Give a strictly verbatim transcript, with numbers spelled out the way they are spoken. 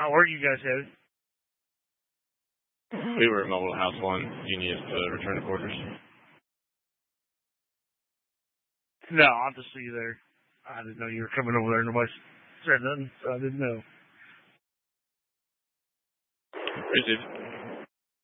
Uh, where are you guys headed? We were at Mobile House one. Do you need us to return to quarters? No, I'll just see you there. I didn't know you were coming over there. Nobody said nothing, so I didn't know. Appreciate it.